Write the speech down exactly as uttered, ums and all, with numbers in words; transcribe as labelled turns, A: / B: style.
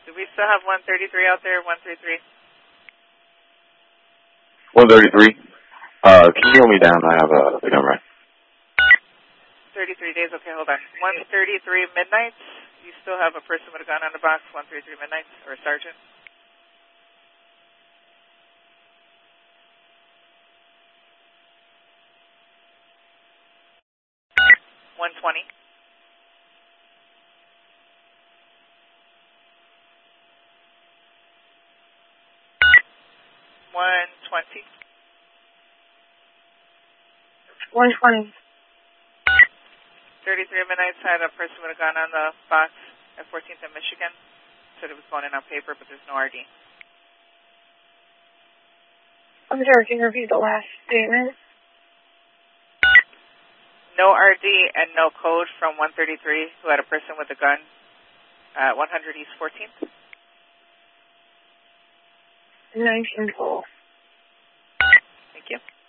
A: Do we still have one thirty-three out there? one thirty-three.
B: one thirty-three. Uh, can you hold me down? I have uh, the gun right.
A: thirty-three days. Okay, hold on. one thirty-three Midnight. You still have a person with a gun on the box. one thirty-three Midnight or a sergeant. one twenty. one twenty.
C: one twenty.
A: thirty-three Midnight had a person with a gun on the box at fourteenth and Michigan. Said it was going in on paper, but there's no R D.
C: I'm sorry, can you repeat the last statement?
A: No R D and no code from one thirty-three who had a person with a gun at one hundred East fourteenth.
C: nineteen full.
A: Thank you.